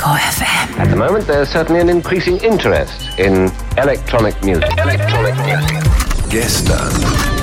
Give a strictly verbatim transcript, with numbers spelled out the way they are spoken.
Nitro F M. At the moment, there's certainly an increasing interest in electronic music. Electronic music. Gestern.